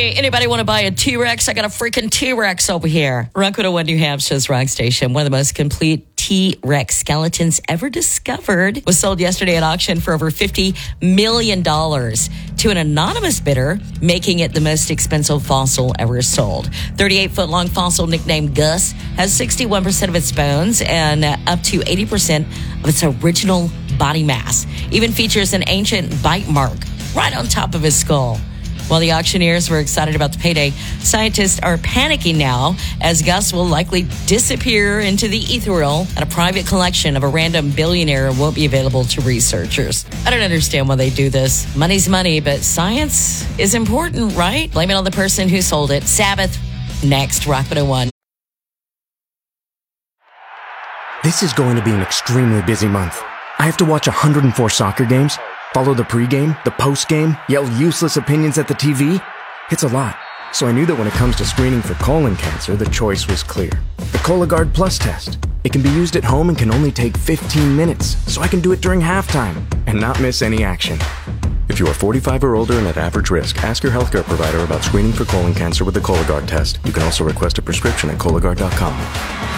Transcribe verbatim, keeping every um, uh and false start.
Hey, anybody want to buy a T-Rex? I got a freaking T-Rex over here. Rock one oh one New Hampshire's Rock Station, one of the most complete T-Rex skeletons ever discovered, was sold yesterday at auction for over fifty million dollars to an anonymous bidder, making it the most expensive fossil ever sold. thirty-eight foot long fossil nicknamed Gus has sixty-one percent of its bones and uh, up to eighty percent of its original body mass. Even features an ancient bite mark right on top of his skull. While the auctioneers were excited about the payday, scientists are panicking now as Gus will likely disappear into the ethereal, and a private collection of a random billionaire won't be available to researchers. I don't understand why they do this. Money's money, but science is important, right? Blame it on the person who sold it. Sabbath, next, Rock one oh one. This is going to be an extremely busy month. I have to watch one hundred four soccer games, follow the pregame, the postgame, yell useless opinions at the T V. It's a lot. So I knew that when it comes to screening for colon cancer, the choice was clear. The Cologuard Plus test. It can be used at home and can only take fifteen minutes, so I can do it during halftime and not miss any action. If you are forty-five or older and at average risk, ask your healthcare provider about screening for colon cancer with the Cologuard test. You can also request a prescription at Cologuard dot com.